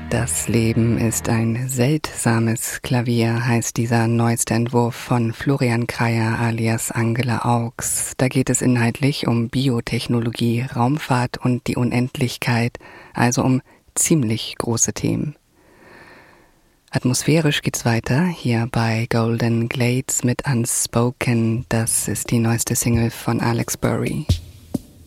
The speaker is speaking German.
Das Leben ist ein seltsames Klavier, heißt dieser neueste Entwurf von Florian Kreyer alias Angela Augs. Da geht es inhaltlich um Biotechnologie, Raumfahrt und die Unendlichkeit, also um ziemlich große Themen. Atmosphärisch geht's weiter, hier bei Golden Glades mit Unspoken. Das ist die neueste Single von Alex Burry.